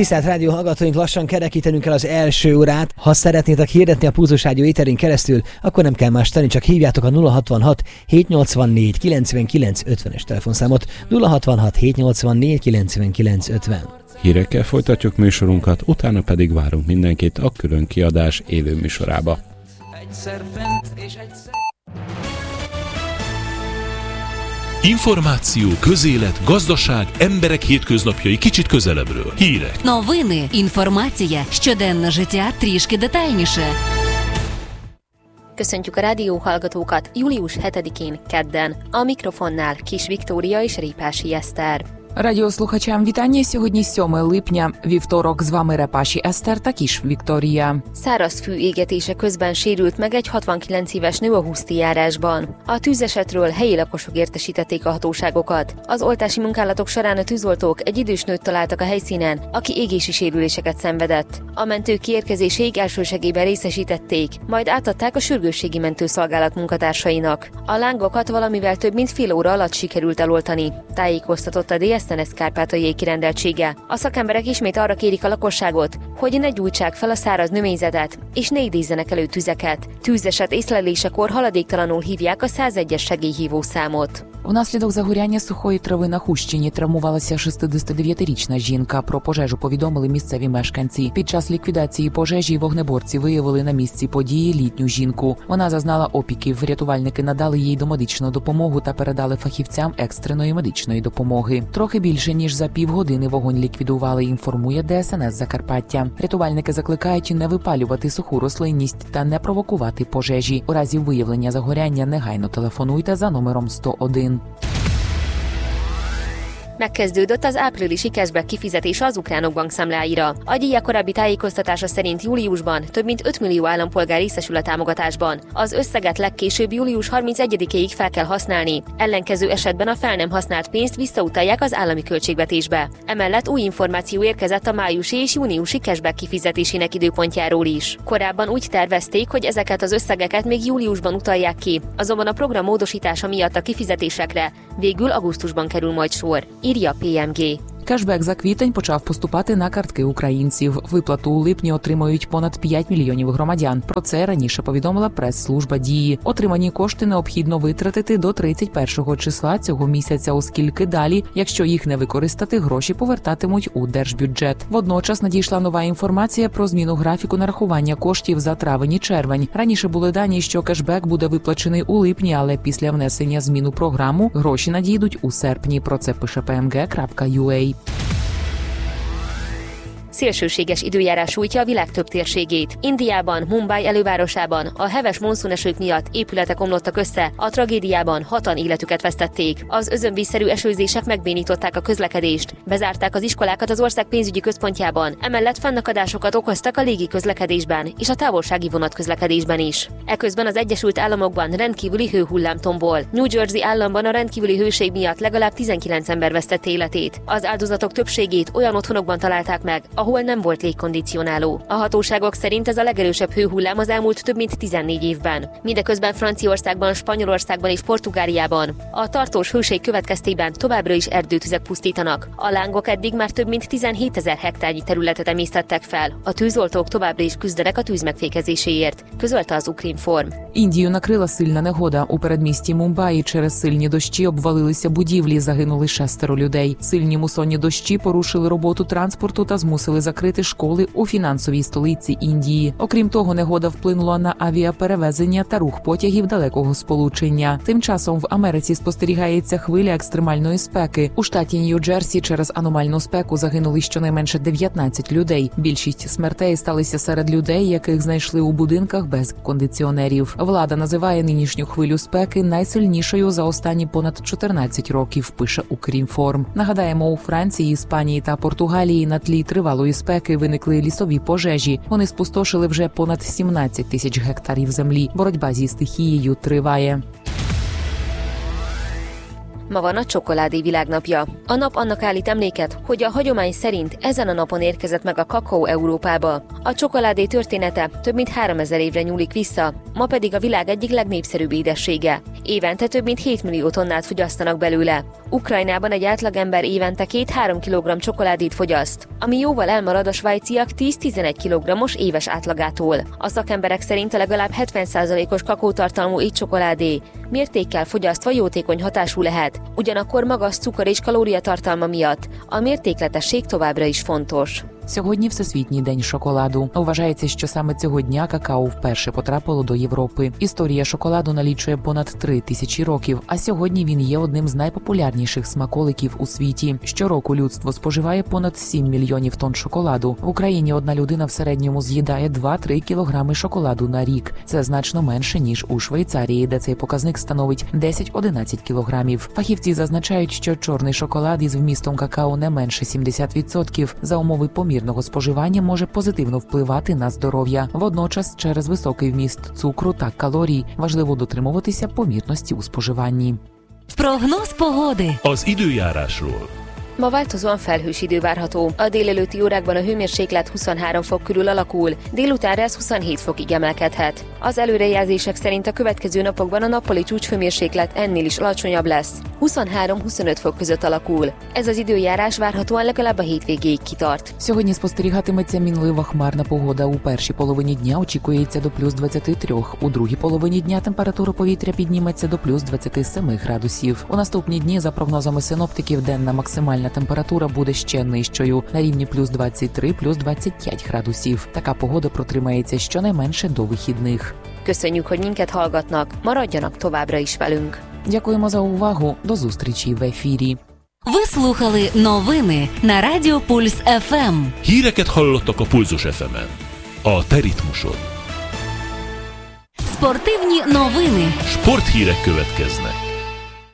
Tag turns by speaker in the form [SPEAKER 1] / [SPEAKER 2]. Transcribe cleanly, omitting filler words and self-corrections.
[SPEAKER 1] Tisztelt rádió hallgatóink, lassan kerekítenünk el az első órát. Ha szeretnétek hirdetni a Pulzus Rádió éterén keresztül, akkor nem kell más tenni, csak hívjátok a 066 784 99 50-es telefonszámot. 066 784 99 50.
[SPEAKER 2] Hírekkel folytatjuk műsorunkat, utána pedig várunk mindenkit a külön kiadás élő műsorába. Egyszer fent és egyszer...
[SPEAKER 3] Információ, közélet, gazdaság, emberek hétköznapjai kicsit közelebbről. Hírek.
[SPEAKER 4] Новини, інформація, щоденне життя трішки детальніше.
[SPEAKER 5] Köszöntjük a rádió hallgatókat július 7-én kedden. A mikrofonnál Kis Viktória és Répási Eszter.
[SPEAKER 6] Радіослухачам вітання. Сьогодні 7 липня, вівторок. З вами Репаші Eszter та Kis Viktória.
[SPEAKER 5] Száraz fű égetése közben sérült meg egy 69 éves nő a Huszti járásban. A tűzesetről helyi lakosok értesítették a hatóságokat. Az oltási munkálatok során a tűzoltók egy idős nőt találtak a helyszínen, aki égési sérüléseket szenvedett. A mentők kiérkezéséig elsősegélyben részesítették, majd átadták a sürgősségi mentőszolgálat munkatársainak. A lángokat valamivel több mint fél óra alatt sikerült eloltani, tájékoztatott a DSNS Kárpátaljai kirendeltsége. A szakemberek ismét arra kérik a lakosságot, hogy ne gyújtsák fel a száraz növényzetet, és ne idézzenek elő tüzeket. Tűzeset észlelésekor haladéktalanul hívják a 101-es segélyhívó számot.
[SPEAKER 6] Внаслідок загоряння сухої трави на Хустині травмувалася 69-річна жінка. Про пожежу повідомили місцеві мешканці. Під час ліквідації пожежі вогнеборці виявили на місці події літню жінку. Вона зазнала опіків. Рятувальники надали їй домедичну допомогу та передали фахівцям екстреної медичної допомоги. Трохи більше ніж за півгодини вогонь ліквідували, інформує ДСНС Закарпаття. Рятувальники закликають не випалювати суху рослинність та не провокувати пожежі. У разі виявлення загоряння негайно телефонуйте за номером 101.
[SPEAKER 5] Megkezdődött az áprilisi cashback kifizetése az ukránok bankszámláira. A díja korábbi tájékoztatása szerint júliusban több mint 5 millió állampolgár részesül a támogatásban. Az összeget legkésőbb július 31-ig fel kell használni. Ellenkező esetben a fel nem használt pénzt visszautalják az állami költségvetésbe. Emellett új információ érkezett a májusi és júniusi cashback kifizetésének időpontjáról is. Korábban úgy tervezték, hogy ezeket az összegeket még júliusban utalják ki, azonban a program módosítása miatt a kifizetésekre végül augusztusban kerül majd sor, írja PMG.
[SPEAKER 6] Кешбек за квітень почав поступати на картки українців. Виплату у липні отримають понад 5 мільйонів громадян. Про це раніше повідомила прес-служба Дії. Отримані кошти необхідно витратити до 31 числа цього місяця, оскільки далі, якщо їх не використати, гроші повертатимуть у держбюджет. Водночас надійшла нова інформація про зміну графіку нарахування коштів за травень і червень. Раніше були дані, що кешбек буде виплачений у липні, але після внесення змін у програму гроші надійдуть у серпні. Про це пише pmg.ua.
[SPEAKER 5] Szélsőséges időjárás sújtja a világ több térségét. Indiában, Mumbai elővárosában a heves monszúnesők miatt épületek omlottak össze, a tragédiában 6-an életüket vesztették. Az özönvízszerű esőzések megbénították a közlekedést, bezárták az iskolákat az ország pénzügyi központjában, emellett fennakadásokat okoztak a légi közlekedésben és a távolsági vonatközlekedésben is. Eközben az Egyesült Államokban rendkívüli hőhullám tombol. New Jersey államban a rendkívüli hőség miatt legalább 19 ember vesztette életét. Az áldozatok többségét olyan otthonokban találták meg, ahol nem volt légkondicionáló. A hatóságok szerint ez a legerősebb hőhullám az elmúlt több mint 14 évben. Mindeközben Franciaországban, Spanyolországban és Portugáliában a tartós hőség következtében továbbra is erdőtüzek pusztítanak. A lángok eddig már több mint 17 000 hektárnyi területet emésztettek fel. A tűzoltók továbbra is küzdenek a tűz megfékezéséért, közölte az Ukrinform.
[SPEAKER 6] Індію накрила сильна негода. У передмісті Мумбаї через сильні дощі обвалилися будівлі, загинули 6 людей. Сильні мусонні дощі порушили роботу транспорту та змусили закрити школи у фінансовій столиці Індії. Окрім того, негода вплинула на авіаперевезення та рух потягів далекого сполучення. Тим часом в Америці спостерігається хвиля екстремальної спеки. У штаті Нью-Джерсі через аномальну спеку загинули щонайменше 19 людей. Більшість смертей сталися серед людей, яких знайшли у будинках без кондиціонерів. Влада називає нинішню хвилю спеки найсильнішою за останні понад 14 років, пише Укрінформ. Нагадаємо, у Франції, Іспанії та Португалії на тлі тривалої спеки виникли лісові пожежі. Вони спустошили вже понад 17 тисяч гектарів землі. Боротьба зі стихією триває.
[SPEAKER 5] Ma van a csokoládé világnapja. A nap annak állít emléket, hogy a hagyomány szerint ezen a napon érkezett meg a kakaó Európába. A csokoládé története több mint 3000 évre nyúlik vissza, ma pedig a világ egyik legnépszerűbb édessége. Évente több mint 7 millió tonnát fogyasztanak belőle. Ukrajnában egy átlagember évente 2-3 kg csokoládét fogyaszt, ami jóval elmarad a svájciak 10-11 kg-os éves átlagától. A szakemberek szerint a legalább 70%-os kakaótartalmú étcsokoládé mértékkel fogyasztva jótékony hatású lehet, ugyanakkor magas cukor és kalóriatartalma miatt a mértékletesség továbbra is fontos.
[SPEAKER 6] Сьогодні Всесвітній день шоколаду. Вважається, що саме цього дня какао вперше потрапило до Європи. Історія шоколаду налічує понад 3000 років, а сьогодні він є одним з найпопулярніших смаколиків у світі. Щороку людство споживає понад 7 мільйонів тонн шоколаду. В Україні одна людина в середньому з'їдає 2-3 кілограми шоколаду на рік. Це значно менше, ніж у Швейцарії, де цей показник становить 10-11 кілограмів. Фахівці зазначають, що чорний шоколад із вмістом какао не менше 70% за умови помірного споживання може позитивно впливати на здоров'я. Водночас, через високий вміст цукру та калорій важливо дотримуватися помірності у споживанні.
[SPEAKER 4] Прогноз pogody.
[SPEAKER 3] Az időjárásról.
[SPEAKER 5] Ma változóan felhős idő várható. A délelőtti órákban a hőmérséklet 23 fok körül alakul, délutánra ez 27 fokig emelkedhet. Az előrejelzések szerint a következő napokban a nappali csúcshőmérséklet ennél is alacsonyabb lesz. 23-25 fok között alakul. Ez az időjárás várhatóan legalább a hétvégéig kitart.
[SPEAKER 6] Сьогодні спостерігатиметься мінлива хмарна погода. У першій половині дня очікується до плюс 23. У другій половині дня температура повітря підніметься до плюс 27 градусів. У наступні дні, за прогнозами синоптиків, денна максимальна температура буде ще нижчою, на рівні плюс 23, плюс 25 градусів. Така погода протримається щонайменше до вихідних.
[SPEAKER 5] Köszönjük, hogy minket hallgatnak, maradjanak továbbra is velünk.
[SPEAKER 6] Дякуємо за увагу. До зустрічі в ефірі.
[SPEAKER 4] Ви слухали новини на Радіо Пульс ФМ.
[SPEAKER 3] Híreket hallottak a Pulzus FM-en. A te ritmusod.
[SPEAKER 4] Спортивні новини.
[SPEAKER 3] Sporthírek következnek.